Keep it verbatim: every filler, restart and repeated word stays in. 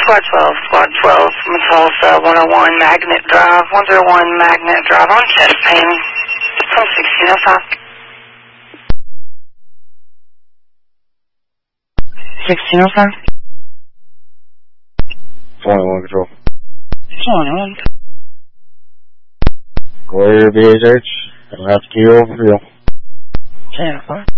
Squad twelve, Squad twelve, from Tulsa, one oh one Magnet Drive, one oh one Magnet Drive, on chest pain, from sixteen oh five. sixteen oh five. twenty-one control. twenty-one. Clear B H H. I'll have to key over field. ten oh five.